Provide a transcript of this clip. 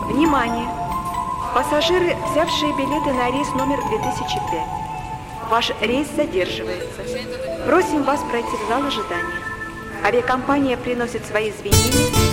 Внимание! Пассажиры, взявшие билеты на рейс номер 2005. Ваш рейс задерживается. Просим вас пройти в зал ожидания. Авиакомпания приносит свои извинения